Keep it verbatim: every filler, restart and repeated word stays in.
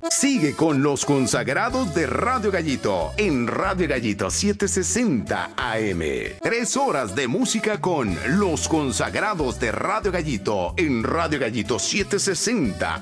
Sigue con los consagrados de Radio Gallito en Radio Gallito setecientos sesenta A M. Tres horas de música con los consagrados de Radio Gallito en Radio Gallito setecientos sesenta